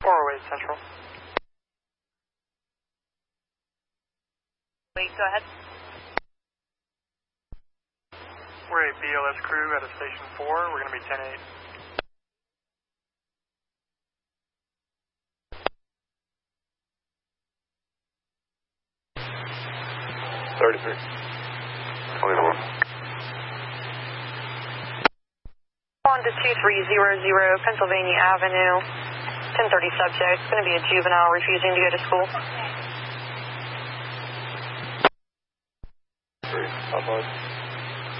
408 Central. Wait, go ahead. We're a BLS crew at a station 4. We're going to be 10-8. $33. 24. On to 2300 Pennsylvania Avenue. 1030 subject. It's going to be a juvenile refusing to go to school. 3. Outside.